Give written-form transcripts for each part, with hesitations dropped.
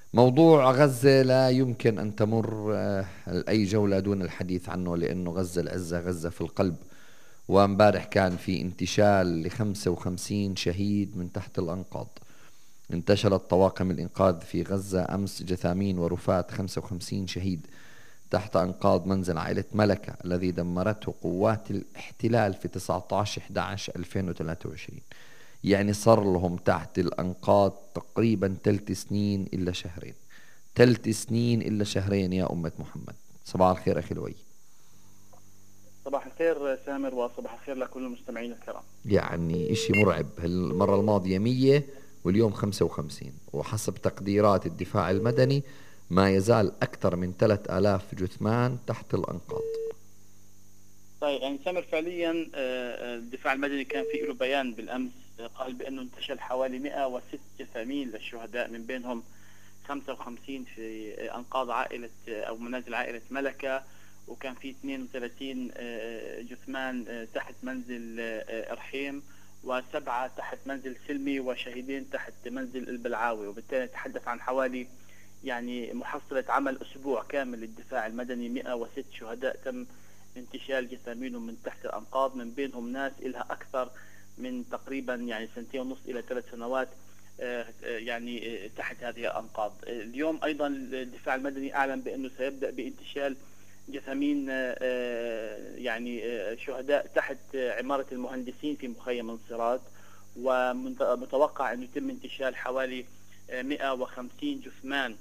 موضوع غزة لا يمكن أن تمر أي جولة دون الحديث عنه، لأنه غزة العزة، غزة في القلب. وامبارح كان في انتشال ل55 شهيد من تحت الأنقاض. انتشلت طواقم الإنقاذ في غزة أمس جثامين ورفات 55 شهيد تحت أنقاض منزل عائلة ملكة الذي دمرته قوات الاحتلال في 19/11/2023. يعني صار لهم تحت الأنقاض تقريبا 3 سنين إلا شهرين. 3 سنين إلا شهرين يا أمة محمد. صباح الخير أخي لؤي. صباح الخير سامر، وصباح الخير لكل المستمعين الكرام. يعني إشي مرعب، المرة الماضية 100 واليوم 55، وحسب تقديرات الدفاع المدني ما يزال أكثر من 3000 جثمان تحت الأنقاض. طيب يعني سامر، فعليا الدفاع المدني كان في له بيان بالأمس، قال بأنه انتشل حوالي 106 جثامين للشهداء، من بينهم 55 في أنقاض عائلة أو منازل عائلة ملكة، وكان في 32 جثمان تحت منزل إرحيم، و7 تحت منزل سلمي، وشهيدين تحت منزل البلعاوي. وبالتالي نتحدث عن حوالي يعني محصلة عمل أسبوع كامل للدفاع المدني. 106 شهداء تم انتشال جثامينهم من تحت الأنقاض، من بينهم ناس إلها أكثر من تقريبا يعني 2.5 إلى 3 سنوات يعني تحت هذه الأنقاض. اليوم أيضا الدفاع المدني أعلن بأنه سيبدأ بانتشال جثامين يعني شهداء تحت عمارة المهندسين في مخيم انصراط، ومتوقع أن يتم انتشال حوالي 150 جثمان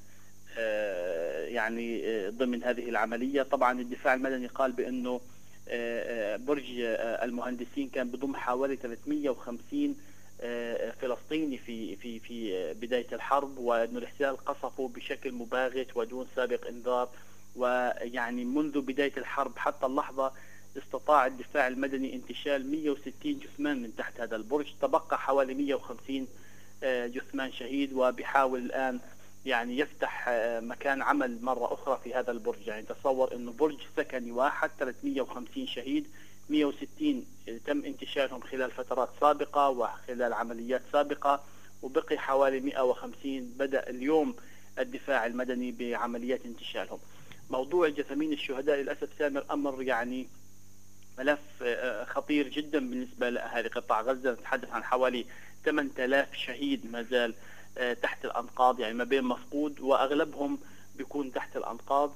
يعني ضمن هذه العملية. طبعا الدفاع المدني قال بأنه برج المهندسين كان بضم حوالي 350 فلسطيني في بداية الحرب، وأن الاحتلال قصفوا بشكل مباغت ودون سابق إنذار. ويعني منذ بداية الحرب حتى اللحظة استطاع الدفاع المدني انتشال 160 جثمان من تحت هذا البرج، تبقى حوالي 150 جثمان شهيد، وبيحاول الآن يعني يفتح مكان عمل مرة أخرى في هذا البرج. يعني تصور أنه برج سكني واحد 350 شهيد، 160 تم انتشالهم خلال فترات سابقة وخلال عمليات سابقة، وبقي حوالي 150 بدأ اليوم الدفاع المدني بعمليات انتشالهم. موضوع جثامين الشهداء للأسف سامر أمر يعني ملف خطير جدا بالنسبة لأهالي قطاع غزة. نتحدث عن حوالي 8000 شهيد ما زال تحت الأنقاض، يعني ما بين مفقود وأغلبهم بيكون تحت الأنقاض.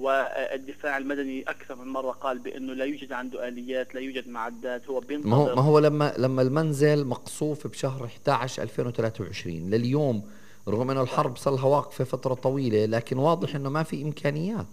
والدفاع المدني أكثر من مرة قال بأنه لا يوجد عنده آليات، لا يوجد معدات، هو ما بينتظر. هو لما المنزل مقصوف بشهر 11 2023 لليوم، رغم انه الحرب صحيح. صار لها واقفة فترة طويلة، لكن واضح انه ما في امكانيات.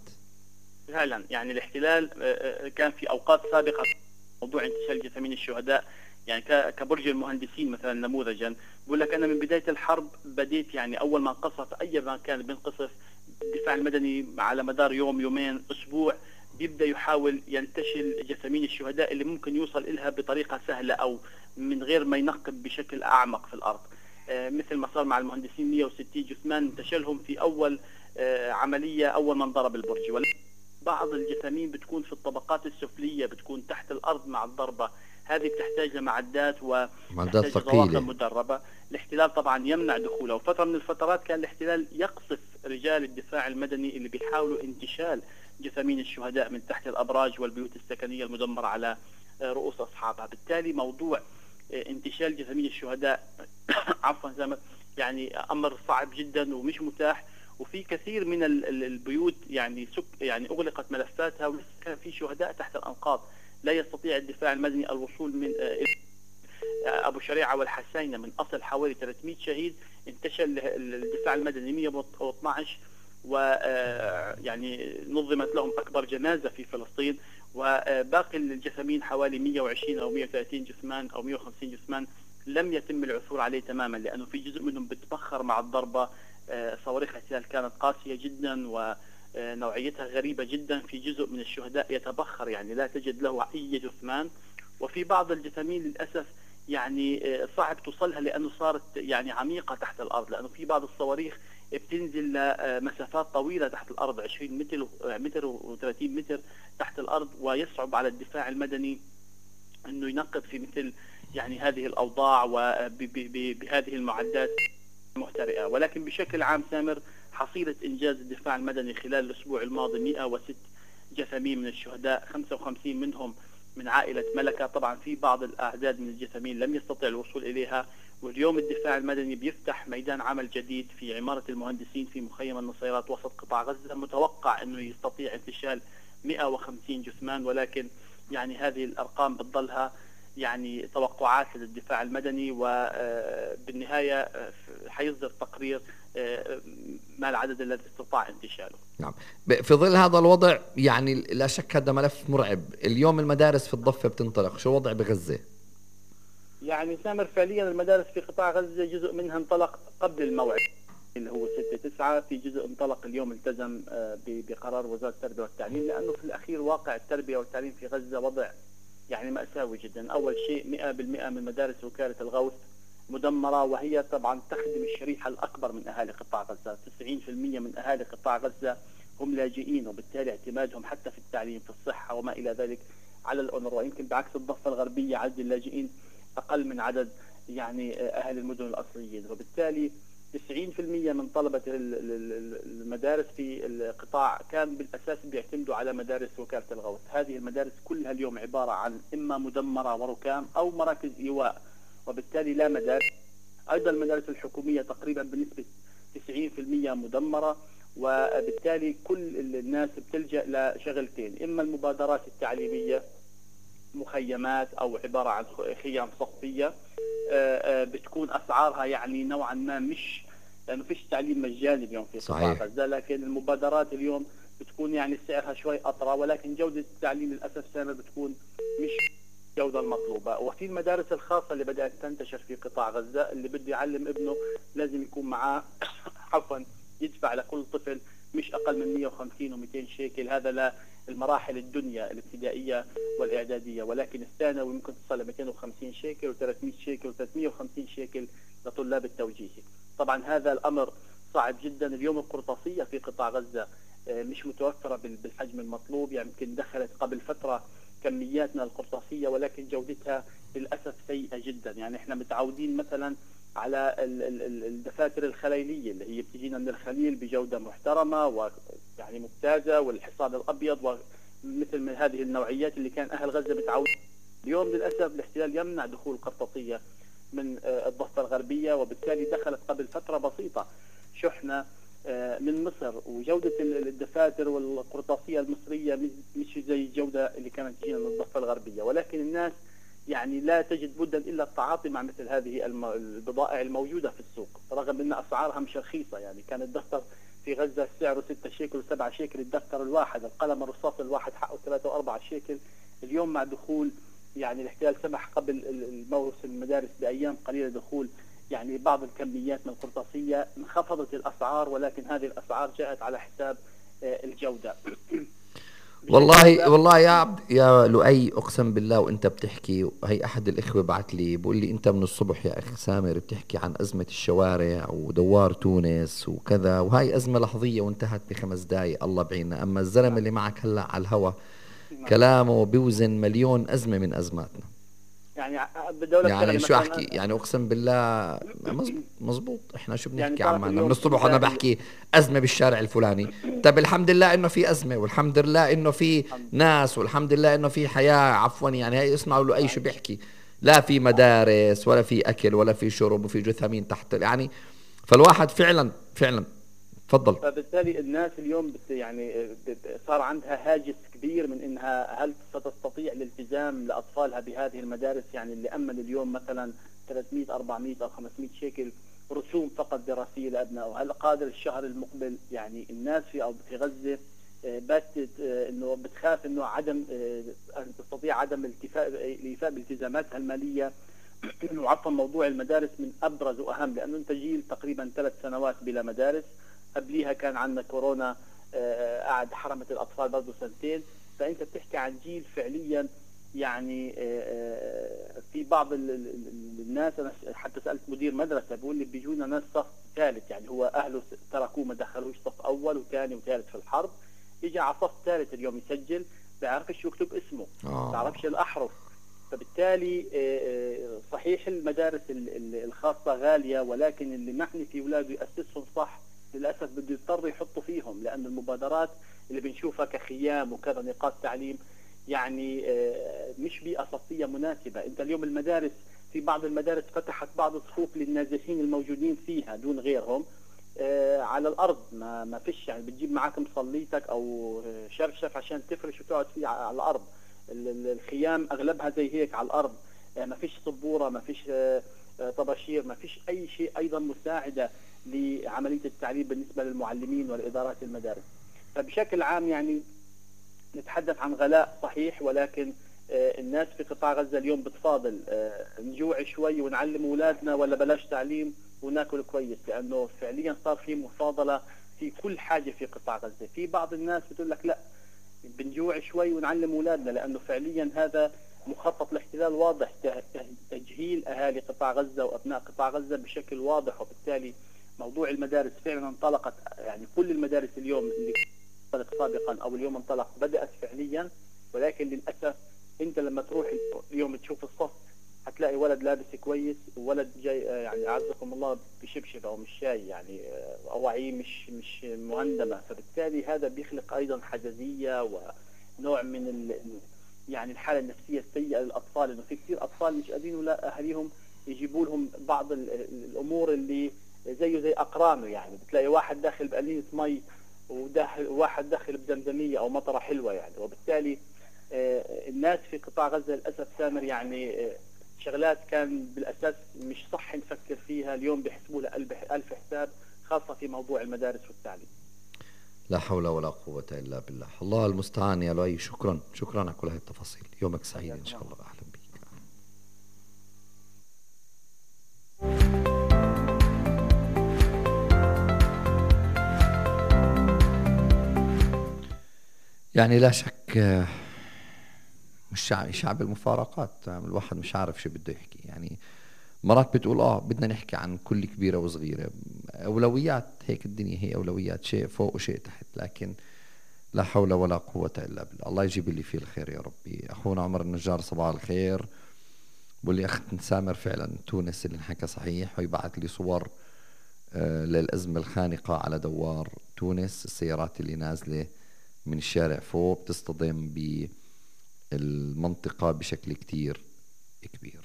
فعلا يعني الاحتلال كان في أوقات سابقة موضوع انتشال جثامين الشهداء، يعني كبرج المهندسين مثلا نموذجا، بقول لك انا من بدايه الحرب بديت يعني اول ما انقصف اي مكان بينقصف الدفاع المدني على مدار يوم يومين اسبوع بيبدا يحاول ينتشل جثامين الشهداء اللي ممكن يوصل إلها بطريقه سهله او من غير ما ينقب بشكل اعمق في الارض. مثل ما صار مع المهندسين 160 جثمان انتشلهم في اول عمليه اول ما انضرب البرج. بعض الجثامين بتكون في الطبقات السفلية، بتكون تحت الأرض مع الضربة، هذه بتحتاج لمعدات معدات وتحتاج لطواقم ثقيلة. مدربة. الاحتلال طبعا يمنع دخوله، وفترة من الفترات كان الاحتلال يقصف رجال الدفاع المدني اللي بيحاولوا انتشال جثامين الشهداء من تحت الأبراج والبيوت السكنية المدمرة على رؤوس أصحابها. بالتالي موضوع انتشال جثامين الشهداء عفوا زي يعني أمر صعب جدا ومش متاح. وفي كثير من البيوت يعني يعني أغلقت ملفاتها، ولسه كان في شهداء تحت الأنقاض. لا يستطيع الدفاع المدني الوصول من أبو شريعة والحسينة من أصل حوالي 300 شهيد، انتشل الدفاع المدني 112، ويعني نظمت لهم أكبر جنازة في فلسطين. وباقي الجثامين حوالي 120 أو 130 جثمان أو 150 جثمان لم يتم العثور عليه تماما، لأنه في جزء منهم بتبخر مع الضربة. صواريخ الاحتلال كانت قاسية جدا ونوعيتها غريبة جدا. في جزء من الشهداء يتبخر، يعني لا تجد له أي جثمان. وفي بعض الجثامين للأسف يعني صعب توصلها لأنه صارت يعني عميقة تحت الأرض، لأنه في بعض الصواريخ بتنزل لمسافات طويلة تحت الأرض 20 متر و30 متر تحت الأرض، ويصعب على الدفاع المدني أنه ينقب في مثل يعني هذه الأوضاع وبهذه المعدات محترئة. ولكن بشكل عام سامر حصيلة إنجاز الدفاع المدني خلال الأسبوع الماضي 106 جثامين من الشهداء، 55 منهم من عائلة ملكة. طبعا في بعض الأعداد من الجثامين لم يستطع الوصول إليها. واليوم الدفاع المدني بيفتح ميدان عمل جديد في عمارة المهندسين في مخيم النصيرات وسط قطاع غزة، متوقع أنه يستطيع انتشال 150 جثمان، ولكن يعني هذه الأرقام بتضلها يعني توقعات للدفاع المدني، وبالنهاية حيصدر تقرير ما العدد الذي استطاع انتشاله. نعم. في ظل هذا الوضع يعني لا شك هذا ملف مرعب. اليوم المدارس في الضفة بتنطلق، شو الوضع بغزة؟ يعني سامر فعليا المدارس في قطاع غزة جزء منها انطلق قبل الموعد اللي هو 6/9، في جزء انطلق اليوم التزم بقرار وزارة التربية والتعليم، لأنه في الأخير واقع التربية والتعليم في غزة وضع يعني مأساوي جدا. أول شيء 100% من مدارس وكالة الغوث مدمرة، وهي طبعا تخدم الشريحة الأكبر من أهالي قطاع غزة. 90% من أهالي قطاع غزة هم لاجئين، وبالتالي اعتمادهم حتى في التعليم في الصحة وما إلى ذلك على الأونروا. يمكن بعكس الضفة الغربية عدد اللاجئين أقل من عدد يعني أهالي المدن الأصليين، وبالتالي 90% من طلبة المدارس في القطاع كان بالأساس بيعتمدوا على مدارس وكالة الغوث. هذه المدارس كلها اليوم عبارة عن إما مدمرة وركام أو مراكز إيواء، وبالتالي لا مدارس. أيضا المدارس الحكومية تقريبا بنسبة 90% مدمرة، وبالتالي كل الناس بتلجأ لشغلتين: إما المبادرات التعليمية، مخيمات أو عبارة عن خيام صفية، بتكون أسعارها يعني نوعا ما مش، لأنه فيش تعليم مجاني اليوم في قطاع غزة، لكن المبادرات اليوم بتكون يعني سعرها شوي أطرى، ولكن جودة التعليم للأسف سامر بتكون مش الجودة المطلوبة. وفي المدارس الخاصة اللي بدأت تنتشر في قطاع غزة، اللي بده يعلم ابنه لازم يكون معاه عفوا يدفع لكل طفل مش أقل من 150 و200 شيكل، هذا للمراحل الدنيا الابتدائية والإعدادية، ولكن الثانوي ممكن تصل ل 250 شيكل و300 شيكل و350 شيكل لطلاب التوجيهي. طبعا هذا الأمر صعب جدا. اليوم القرطاسية في قطاع غزة مش متوفرة بالحجم المطلوب، يعني يمكن دخلت قبل فترة كميات من القرطاسية ولكن جودتها للأسف سيئة جدا. يعني احنا متعودين مثلا على الدفاتر الخليلية اللي هي بتجينا من الخليل بجودة محترمة ويعني ممتازة، والحصان الأبيض ومثل من هذه النوعيات اللي كان أهل غزة متعودين. اليوم للأسف الاحتلال يمنع دخول القرطاسية من الضفة الغربية، وبالتالي دخلت قبل فترة بسيطة شحنة من مصر، وجودة الدفاتر والقرطاسية المصرية مش زي الجودة اللي كانت تجينا من الضفة الغربية. ولكن الناس يعني لا تجد بدا إلا التعاطي مع مثل هذه البضائع الموجودة في السوق، رغم أن أسعارها مش رخيصة. يعني كان الدفتر في غزة سعره 6 شيكل و7 شيكل الدفتر الواحد، القلم الرصاص الواحد حقه 3 و4 شيكل. اليوم مع دخول يعني الاحتلال سمح قبل الموسم المدارس بأيام قليلة دخول يعني بعض الكميات من القرطاسية، انخفضت الأسعار، ولكن هذه الأسعار جاءت على حساب الجودة. والله يا لؤي، اقسم بالله وانت بتحكي، هي احد الاخوه بعت لي بقول لي انت من الصبح يا اخي سامر بتحكي عن ازمه الشوارع ودوار تونس وكذا، وهاي ازمه لحظيه وانتهت ب5 دقائق الله بعيننا. اما الزلمه اللي معك هلا على الهوا كلامه بيوزن مليون ازمه من ازماتنا. يعني شو احكي، يعني اقسم بالله مزبوط. احنا شو بنحكي يعني عمالنا من الصبح انا بحكي ازمه بالشارع الفلاني. طب الحمد لله انه في ازمه، والحمد لله انه في ناس، والحمد لله انه في حياه. عفوا يعني هي اسمعوا له اي شو بيحكي، لا في مدارس ولا في اكل ولا في شرب وفي جثامين تحت يعني. فالواحد فعلا تفضل. فبالتالي الناس اليوم يعني صار عندها هاجس كبير من انها هل ستستطيع الالتزام لاطفالها بهذه المدارس، يعني اللي امن اليوم مثلا 300 400 او 500 شيكل رسوم فقط دراسيه لابنائه، هل قادر الشهر المقبل؟ يعني الناس في غزه باتت انه بتخاف انه عدم ان تستطيع عدم الايفاء بالتزاماتها الماليه. وعفوا موضوع المدارس من ابرز واهم، لانه انت جيل تقريبا 3 سنوات بلا مدارس، قبليها كان عندنا كورونا قعد حرمت الاطفال برضه 2 سنين، فانت بتحكي عن جيل فعليا يعني في بعض الناس. انا حتى سالت مدير مدرسه بيقول لي بيجونا ناس صف ثالث، يعني هو اهله تركوه ما دخلوش صف اول وثاني وثالث في الحرب، يجي على صف ثالث اليوم يسجل بيعرفش يكتب اسمه، بيعرفش الاحرف. فبالتالي صحيح المدارس الخاصه غاليه، ولكن اللي معني في اولاده ياسسهم صح للاسف بده يضطر يحطوا فيهم، لان المبادرات اللي بنشوفها كخيام وكذا نقاط تعليم يعني مش بيئه صفيه مناسبه. انت اليوم المدارس، في بعض المدارس فتحت بعض الصفوف للنازحين الموجودين فيها دون غيرهم على الارض، ما فيش يعني بتجيب معاك مصليتك او شرشف عشان تفرش وتقعد فيه على الارض. الخيام اغلبها زي هيك على الارض، ما فيش سبوره، ما فيش طباشير، ما فيش اي شيء ايضا مساعده لعمليه التعليم بالنسبه للمعلمين والادارات المدارس. فبشكل عام يعني نتحدث عن غلاء صحيح، ولكن الناس في قطاع غزه اليوم بتفاضل نجوع شوي ونعلم اولادنا ولا بلاش تعليم وناكل كويس، لانه فعليا صار في مفاضله في كل حاجه في قطاع غزه. في بعض الناس بتقول لك لا بنجوع شوي ونعلم اولادنا، لانه فعليا هذا مخطط الاحتلال واضح، تجهيل اهالي قطاع غزه وابناء قطاع غزه بشكل واضح. وبالتالي موضوع المدارس فعلا انطلقت، يعني كل المدارس اليوم اللي انطلقت سابقا او اليوم انطلق بدات فعليا، ولكن للاسف انت لما تروح اليوم تشوف الصف هتلاقي ولد لابس كويس وولد جاي يعني اعزكم الله بشبشب او مش شاي، يعني اواعيه مش مهندمه. فبالتالي هذا بيخلق ايضا حجزيه ونوع من يعني الحاله النفسيه السيئه للاطفال، انه في كثير اطفال مش قادرين ولا اهاليهم يجيبوا لهم بعض الامور اللي زيه زي اقرانه. يعني بتلاقي واحد داخل بقليله مي وواحد داخل بزمزميه او مطره حلوه يعني. وبالتالي الناس في قطاع غزه للاسف سامر يعني شغلات كان بالاساس مش صح نفكر فيها، اليوم بيحسبوا لها ألف حساب، خاصه في موضوع المدارس والتعليم. لا حول ولا قوة إلا بالله. الله المستعان يا لؤي. شكرا على كل هذه التفاصيل. يومك سعيد إن شاء الله. أهلا بك. يعني لا شك مش شعب المفارقات، الواحد مش عارف شو بده يحكي. يعني مرات بتقول بدنا نحكي عن كل كبيرة وصغيرة، أولويات، هيك الدنيا هي أولويات، شيء فوق وشيء تحت. لكن لا حول ولا قوة إلا بالله. الله يجيب اللي فيه الخير يا ربي. أخونا عمر النجار صباح الخير، بقول لي أخت سامر فعلا تونس اللي انحكى صحيح، ويبعث لي صور للأزمة الخانقة على دوار تونس، السيارات اللي نازلة من الشارع فوق بتصطدم بالمنطقة بشكل كتير كبير.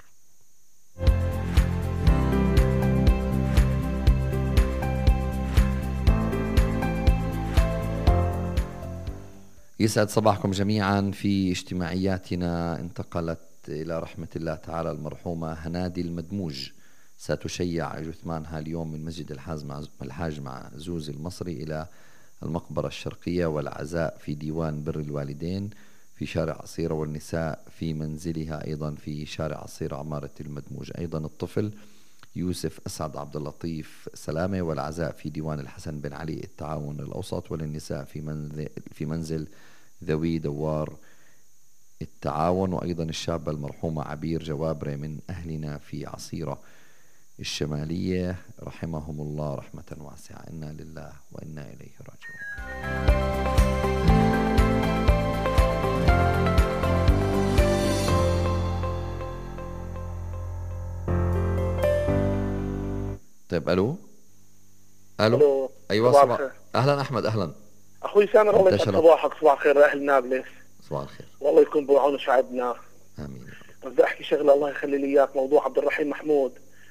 يسعد صباحكم جميعا. في اجتماعياتنا انتقلت إلى رحمة الله تعالى المرحومة هنادي المدموج، ستشيع جثمانها اليوم من مسجد الحاج معزوز المصري إلى المقبرة الشرقية، والعزاء في ديوان بر الوالدين في شارع عصيرة، والنساء في منزلها أيضا في شارع عصيرة عمارة المدموج. أيضا الطفل يوسف أسعد عبد اللطيف سلامة، والعزاء في ديوان الحسن بن علي التعاون الأوسط، وللنساء في منزل ذوي دوار التعاون. وأيضا الشابة المرحومة عبير جوابرة من أهلنا في عصيرة الشمالية رحمهم الله رحمة واسعة. إنا لله وإنا إليه راجعون. طيب ألو. أيوة صباح. أهلا أحمد. أهلا أخوي سامر، الله يسعد صباحك. صباح الخير لأهل نابلس. صباح الخير. والله يكون بعون شعبنا. آمين. بدي أحكي شغلة الله يخلي لي إياك، موضوع عبد الرحيم محمود.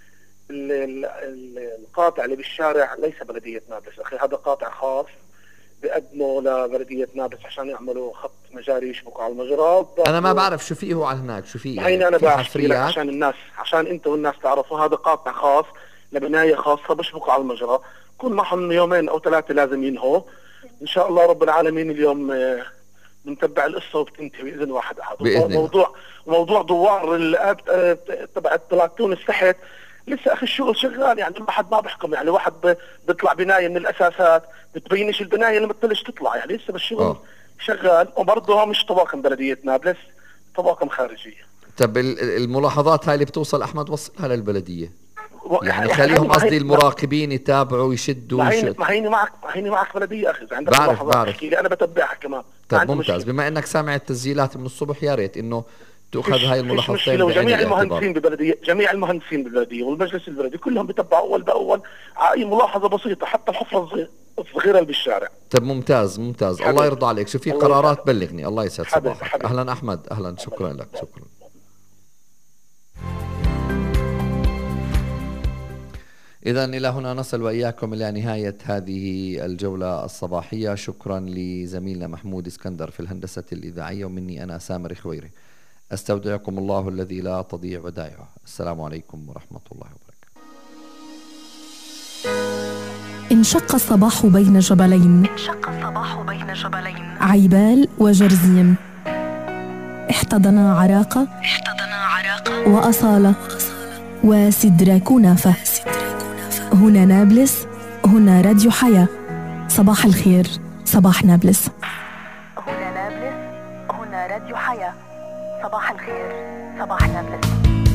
القاطع اللي بالشارع ليس بلدية نابلس أخي، هذا قاطع خاص بقدمه لبلدية نابلس عشان يعملوا خط مجاري يشبكوا على المجرى. أنا ما بعرف شو فيه هو على هناك، شو فيه يعني أنا بحكي لك عشان الناس، عشان أنت والناس تعرفوا، هذا قاطع خاص لبناية خاصة بشبكوا على المجرى، كل معهم 2 أو 3 لازم ينهوا. إن شاء الله رب العالمين اليوم بنتبع القصة وبتنتهي بإذن واحد أحد. موضوع دوار الأب تبع طلعت تونس تحت لسه أخي الشغل شغال، يعني الواحد ما بحكم، يعني واحد بيطلع بناية من الأساسات بتبينش البناية اللي بتطلش تطلع، يعني لسه بالشغل شغال. وبرضه مش طواقم بلدية نابلس، طواقم خارجية. طب الملاحظات هاي اللي بتوصل أحمد وصلها للبلدية، يعني خليهم قصدي المراقبين يتابعوا يشدوا. ما هيني معك بلدية أخي، بعرف أنا بتبعها كمان. طيب ممتاز. بما أنك سامع التسجيلات من الصبح، يا ريت إنه تؤخذ هاي الملاحظتين وجميع المهندسين ببلدية، جميع المهندسين بالبلدية والمجلس البلدي كلهم بتبعوا أول بأول أي ملاحظة بسيطة، حتى الحفرة الصغيرة اللي بالشارع. طب ممتاز ممتاز، الله يرضى عليك. شو في قرارات بلغني. الله يسعد صباحك. أهلا أحمد، أهلا، شكرا لك. شكرا. إذن إلى هنا نصل وإياكم إلى نهاية هذه الجولة الصباحية. شكرا لزميلنا محمود اسكندر في الهندسة الإذاعية، ومني أنا سامر خويري. أستودعكم الله الذي لا تضيع ودائعه. السلام عليكم ورحمة الله وبركاته. انشق الصباح بين جبلين، عيبال وجرزيم، احتضنا عراقة وأصالة وسدرة كنافة. هنا نابلس، هنا راديو حياة. صباح الخير، صباح نابلس. هنا نابلس، هنا راديو حياة. صباح الخير، صباح نابلس.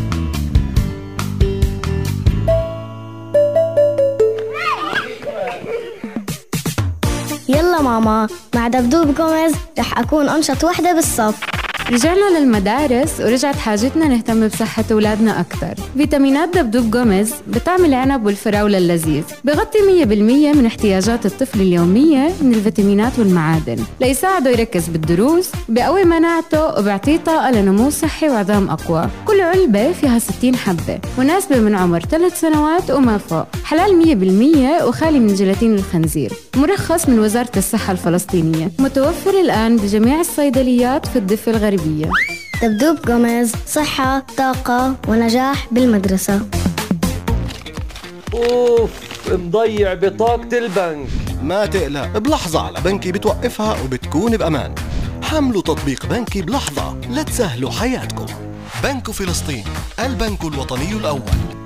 يلا ماما، مع دبدوب جوميز رح أكون أنشط وحدة بالصف. رجعنا للمدارس ورجعت حاجتنا نهتم بصحة أولادنا أكثر. فيتامينات دبدوب جوميز بطعم العنب والفراولة اللذيذ، بغطي 100% من احتياجات الطفل اليومية من الفيتامينات والمعادن، ليساعده يركز بالدروس، بقوي مناعته، وبيعطيه طاقة لنمو صحي وعظام أقوى. كل علبة فيها 60 حبة، مناسبة من عمر 3 سنوات وما فوق، حلال 100% وخالي من جيلاتين الخنزير، مرخص من وزارة الصحة الفلسطينية، متوفر الآن بجميع الصيدليات في الضفة الغربية. دبدوب جوميز، صحة، طاقة ونجاح بالمدرسة. أوف، مضيع بطاقة البنك. ما تقلق، بلحظة على بنكي بتوقفها وبتكون بأمان. حملوا تطبيق بنكي بلحظة لتسهلوا حياتكم. بنك فلسطين، البنك الوطني الأول.